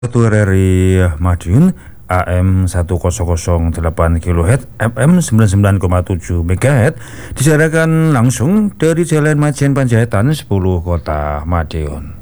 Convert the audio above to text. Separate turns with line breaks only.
Satu RRI Madiun AM 1008 kHz FM 99,7 MHz disiarkan langsung dari Jalan Majen Panjaitan 10 Kota Madiun.